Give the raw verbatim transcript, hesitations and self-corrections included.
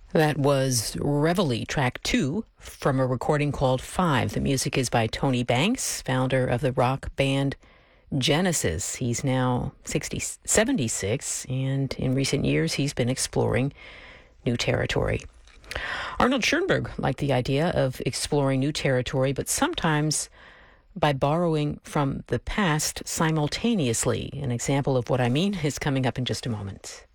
That was Reveille, track two from a recording called Five. The music is by Tony Banks, founder of the rock band Genesis. He's now sixty, seventy-six, and in recent years he's been exploring new territory. Arnold Schoenberg liked the idea of exploring new territory, but sometimes by borrowing from the past simultaneously. An example of what I mean is coming up in just a moment.